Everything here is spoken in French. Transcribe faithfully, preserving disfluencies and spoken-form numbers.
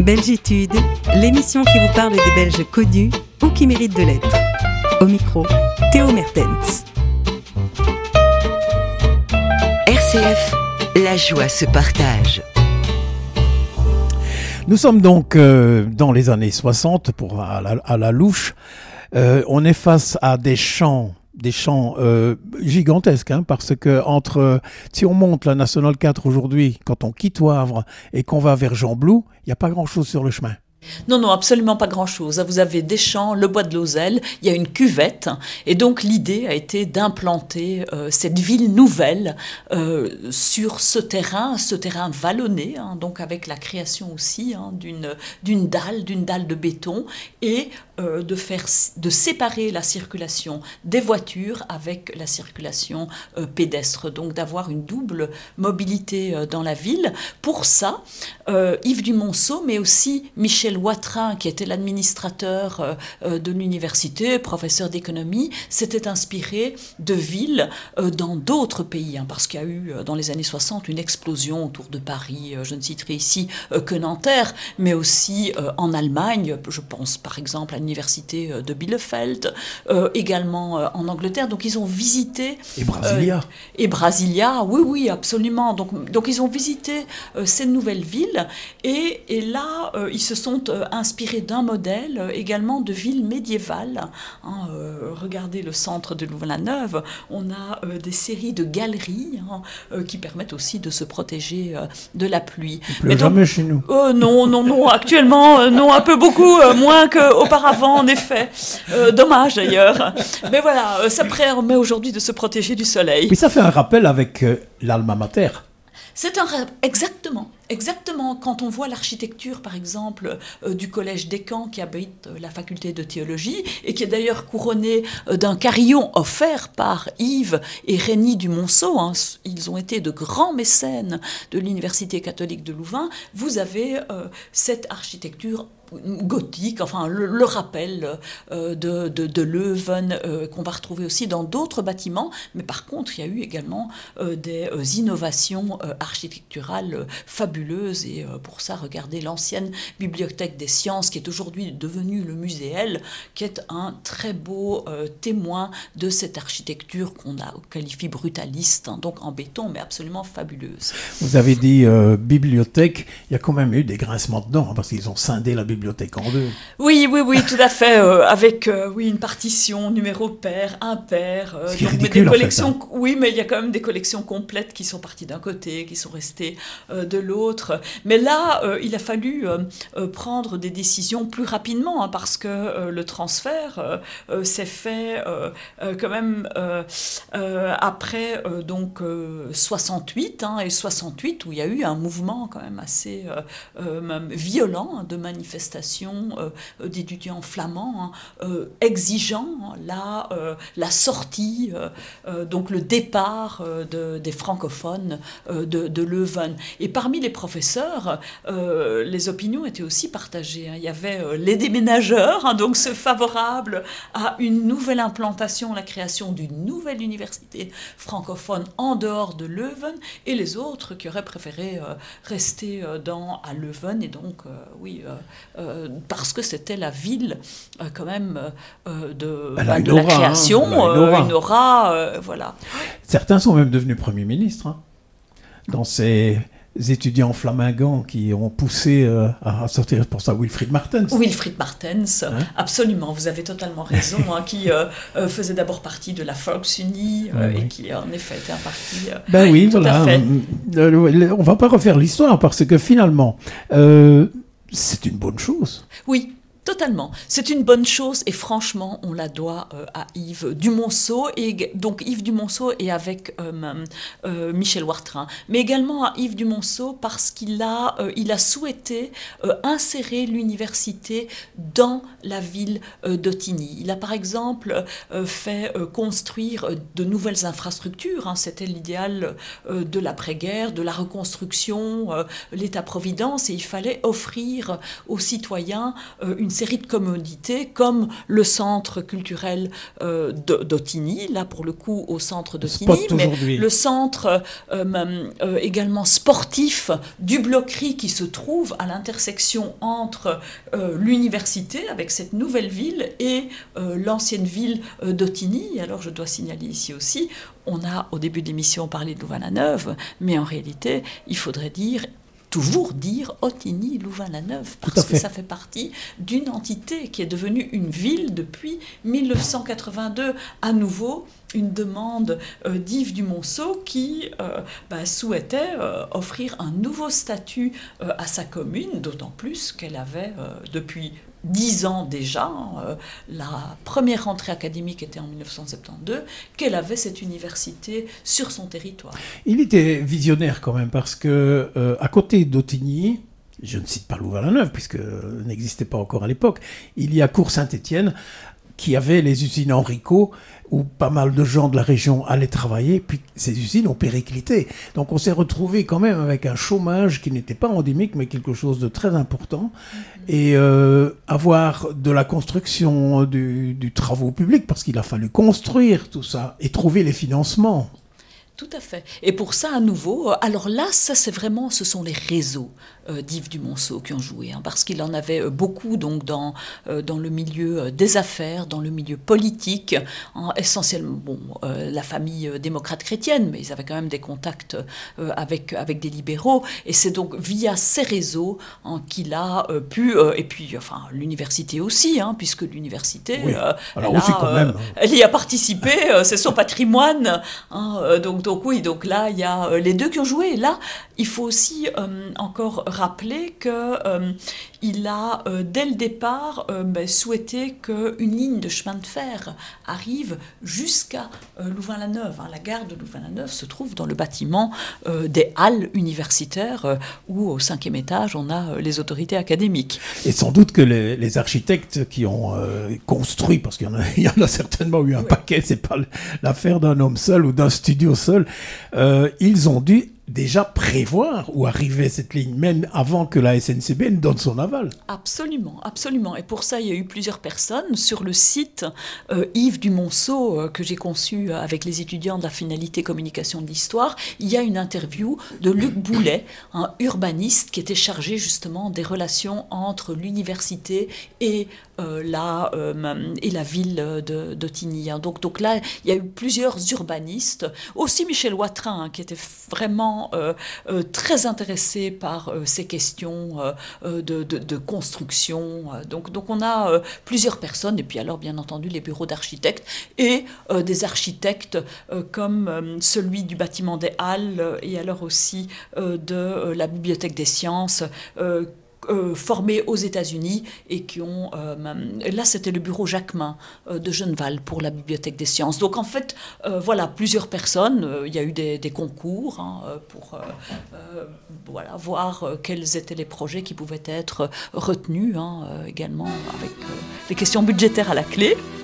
Belgitude, l'émission qui vous parle des Belges connus ou qui méritent de l'être. Au micro, Théo Mertens. R C F, la joie se partage. Nous sommes donc euh, dans les années soixante, pour, à, la, à la louche. Euh, on est face à des champs, des champs euh, gigantesques, hein, parce que entre, si on monte la Nationale quatre aujourd'hui, quand on quitte Wavre et qu'on va vers Gembloux, il n'y a pas grand-chose sur le chemin. Non, non, absolument pas grand-chose. Vous avez des champs, le bois de Lozelle, il y a une cuvette. Et donc, l'idée a été d'implanter euh, cette ville nouvelle euh, sur ce terrain, ce terrain vallonné, hein, donc avec la création aussi hein, d'une, d'une dalle, d'une dalle de béton, et euh, de, faire, de séparer la circulation des voitures avec la circulation euh, pédestre. Donc, d'avoir une double mobilité euh, dans la ville. Pour ça, euh, Yves Dumonceau, mais aussi Michel Watrin, qui était l'administrateur euh, de l'université, professeur d'économie, s'était inspiré de villes euh, dans d'autres pays, hein, parce qu'il y a eu euh, dans les années soixante une explosion autour de Paris, euh, je ne citerai ici euh, que Nanterre, mais aussi euh, en Allemagne, je pense par exemple à l'université euh, de Bielefeld, euh, également euh, en Angleterre, donc ils ont visité... Et Brasilia. Euh, et Brasilia, oui, oui, absolument. Donc, donc ils ont visité euh, ces nouvelles villes, et, et là, euh, ils se sont euh, inspirés d'un modèle euh, également de ville médiévale. Hein, euh, regardez le centre de Louvain-la-Neuve, on a euh, des séries de galeries hein, euh, qui permettent aussi de se protéger euh, de la pluie. Il pleut jamais chez nous. Euh, non, non, non, actuellement, euh, non, un peu beaucoup euh, moins qu'auparavant, en effet. Euh, dommage d'ailleurs. Mais voilà, euh, ça permet aujourd'hui de se protéger du soleil. Puis ça fait un rappel avec euh, l'Alma Mater. C'est un rêve, exactement. Exactement, quand on voit l'architecture, par exemple, euh, du collège d'Écaen qui abrite euh, la faculté de théologie et qui est d'ailleurs couronnée euh, d'un carillon offert par Yves et Rény Dumonceau, hein, ils ont été de grands mécènes de l'Université catholique de Louvain, vous avez euh, cette architecture gothique, enfin le, le rappel euh, de, de, de Leuven euh, qu'on va retrouver aussi dans d'autres bâtiments, mais par contre il y a eu également euh, des euh, innovations euh, architecturales euh, fabuleuses et euh, pour ça regardez l'ancienne bibliothèque des sciences qui est aujourd'hui devenue le musée L, qui est un très beau euh, témoin de cette architecture qu'on a qualifie brutaliste, hein, donc en béton mais absolument fabuleuse. Vous avez dit euh, bibliothèque, il y a quand même eu des grincements dedans, hein, parce qu'ils ont scindé la bibliothèque en deux. Oui, oui, oui, tout à fait, euh, avec euh, oui, une partition, numéro pair, impair. Euh, C'est donc, ridicule, mais des en fait, collections, hein. Oui, mais il y a quand même des collections complètes qui sont parties d'un côté, qui sont restées euh, de l'autre. Mais là, euh, il a fallu euh, euh, prendre des décisions plus rapidement, hein, parce que euh, le transfert euh, euh, s'est fait euh, euh, quand même euh, euh, après euh, donc euh, soixante-huit, hein, et soixante-huit, où il y a eu un mouvement quand même assez euh, euh, même violent hein, de manifestation Euh, d'étudiants flamands hein, euh, exigeant hein, la, euh, la sortie, euh, euh, donc le départ euh, de, des francophones euh, de, de Leuven. Et parmi les professeurs, euh, les opinions étaient aussi partagées. Hein. Il y avait euh, les déménageurs, hein, donc ceux favorables à une nouvelle implantation, la création d'une nouvelle université francophone en dehors de Leuven, et les autres qui auraient préféré euh, rester euh, dans, à Leuven, et donc, euh, oui, euh, Euh, parce que c'était la ville euh, quand même euh, de, bah, de aura, la création, hein, une aura, euh, une aura euh, voilà. Certains sont même devenus Premier ministre, hein, dans ces étudiants flamingants qui ont poussé euh, à sortir pour ça Wilfried Martens. Wilfried Martens, hein? Absolument, vous avez totalement raison, hein, qui euh, euh, faisait d'abord partie de la Volksunie euh, oui, et oui. qui en effet était un parti... Euh, ben oui, tout voilà. à fait. Euh, on va pas refaire l'histoire parce que finalement... Euh, c'est une bonne chose. Oui, totalement. C'est une bonne chose et franchement, on la doit euh, à Yves Dumonceau, et donc Yves Dumonceau et avec euh, euh, Michel Watrin, mais également à Yves Dumonceau parce qu'il a, euh, il a souhaité euh, insérer l'université dans la ville euh, d'Ottignies. Il a par exemple euh, fait euh, construire euh, de nouvelles infrastructures, hein, c'était l'idéal euh, de l'après-guerre, de la reconstruction, euh, l'État-providence, et il fallait offrir aux citoyens euh, une série de commodités comme le centre culturel euh, d'Ottignies, là pour le coup au centre d'Ottignies, mais le centre euh, euh, également sportif du Bloquerie qui se trouve à l'intersection entre euh, l'université avec cette nouvelle ville et euh, l'ancienne ville euh, d'Ottignies. Alors je dois signaler ici aussi, on a au début de l'émission parlé de Louvain-la-Neuve, mais en réalité il faudrait dire toujours dire Ottignies-Louvain-la-Neuve, parce que ça fait partie d'une entité qui est devenue une ville depuis mille neuf cent quatre-vingt-deux, à nouveau une demande euh, d'Yves du Monceau qui euh, bah, souhaitait euh, offrir un nouveau statut euh, à sa commune, d'autant plus qu'elle avait euh, depuis dix ans déjà, euh, la première rentrée académique était en mille neuf cent soixante-douze, qu'elle avait cette université sur son territoire. Il était visionnaire quand même, parce que euh, à côté d'Ottignies, je ne cite pas Louvain-la-Neuve, puisque euh, n'existait pas encore à l'époque, il y a Cours-Saint-Étienne, qui avait les usines Henrico, où pas mal de gens de la région allaient travailler, puis ces usines ont périclité. Donc on s'est retrouvé quand même avec un chômage qui n'était pas endémique, mais quelque chose de très important. Mm-hmm. Et euh, avoir de la construction, du, du travaux publics, parce qu'il a fallu construire tout ça et trouver les financements. Tout à fait. Et pour ça, à nouveau, alors là, ça c'est vraiment, ce sont les réseaux euh, d'Yves du Monceau qui ont joué, hein, parce qu'il en avait beaucoup donc dans euh, dans le milieu des affaires, dans le milieu politique, hein, essentiellement bon euh, la famille euh, démocrate chrétienne, mais ils avaient quand même des contacts euh, avec avec des libéraux, et c'est donc via ces réseaux hein, qu'il a euh, pu euh, et puis enfin l'université aussi, hein, puisque l'université, oui. euh, alors elle, aussi a, quand même, euh, elle y a participé, euh, c'est son patrimoine, hein, euh, donc Donc oui, donc là, il y a euh, les deux qui ont joué. Et là, il faut aussi euh, encore rappeler qu'il euh, a, euh, dès le départ, euh, ben, souhaité qu'une ligne de chemin de fer arrive jusqu'à euh, Louvain-la-Neuve. Hein. La gare de Louvain-la-Neuve se trouve dans le bâtiment euh, des halles universitaires, euh, où au cinquième étage, on a euh, les autorités académiques. Et sans doute que les, les architectes qui ont euh, construit, parce qu'il y en a, il y en a certainement eu un oui. paquet, c'est pas l'affaire d'un homme seul ou d'un studio seul, Euh, ils ont dû déjà prévoir où arrivait cette ligne, même avant que la S N C B ne donne son aval. Absolument, absolument. Et pour ça, il y a eu plusieurs personnes. Sur le site euh, Yves du Monceau, euh, que j'ai conçu avec les étudiants de la finalité communication de l'histoire, il y a une interview de Luc Boulet, un urbaniste qui était chargé justement des relations entre l'université et, euh, la, euh, et la ville de, d'Ottignies. Donc, donc là, il y a eu plusieurs urbanistes, aussi Michel Watrin, hein, qui était vraiment Euh, euh, très intéressé par euh, ces questions euh, de, de, de construction. Donc, donc on a euh, plusieurs personnes, et puis alors bien entendu les bureaux d'architectes, et euh, des architectes euh, comme euh, celui du bâtiment des Halles, euh, et alors aussi euh, de euh, la Bibliothèque des Sciences, euh, Euh, formés aux États-Unis et qui ont... Euh, là, c'était le bureau Jacquemin euh, de Genneval pour la Bibliothèque des Sciences. Donc, en fait, euh, voilà, plusieurs personnes. Euh, il y a eu des, des concours hein, pour euh, euh, voilà, voir euh, quels étaient les projets qui pouvaient être retenus, hein, euh, également avec euh, les questions budgétaires à la clé.